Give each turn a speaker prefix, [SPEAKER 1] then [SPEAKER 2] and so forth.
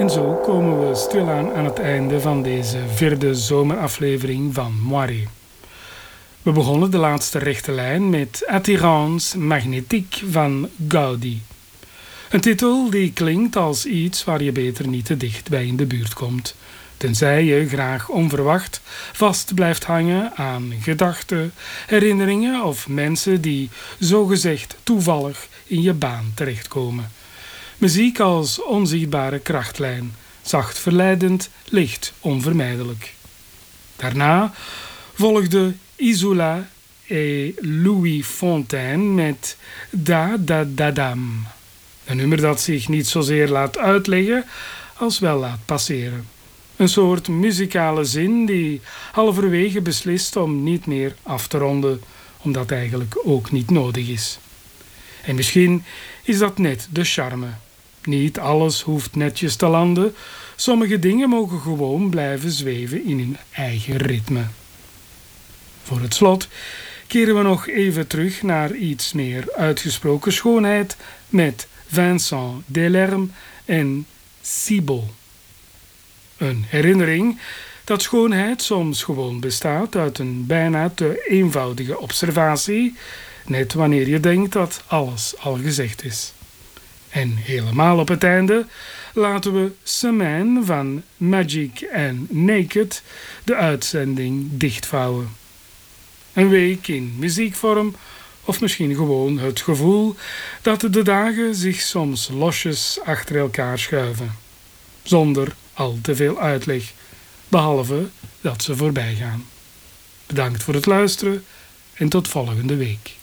[SPEAKER 1] En zo komen we stilaan aan het einde van deze 4e zomeraflevering van Moiré. We begonnen de laatste rechte lijn met Attirance magnétique van Gaudi. Een titel die klinkt als iets waar je beter niet te dicht bij in de buurt komt, tenzij je graag onverwacht vast blijft hangen aan gedachten, herinneringen of mensen die zogezegd toevallig in je baan terechtkomen. Muziek als onzichtbare krachtlijn, zacht verleidend, licht onvermijdelijk. Daarna volgde Isola et Louis Fontaine met Da Da Da Dam. Een nummer dat zich niet zozeer laat uitleggen als wel laat passeren. Een soort muzikale zin die halverwege beslist om niet meer af te ronden, omdat eigenlijk ook niet nodig is. En misschien is dat net de charme. Niet alles hoeft netjes te landen. Sommige dingen mogen gewoon blijven zweven in hun eigen ritme. Voor het slot keren we nog even terug naar iets meer uitgesproken schoonheid met Vincent Delerme en Cybele. Een herinnering dat schoonheid soms gewoon bestaat uit een bijna te eenvoudige observatie, net wanneer je denkt dat alles al gezegd is. En helemaal op het einde laten we Semaine van Magic and Naked de uitzending dichtvouwen. Een week in muziekvorm, of misschien gewoon het gevoel dat de dagen zich soms losjes achter elkaar schuiven, zonder al te veel uitleg, behalve dat ze voorbij gaan. Bedankt voor het luisteren en tot volgende week.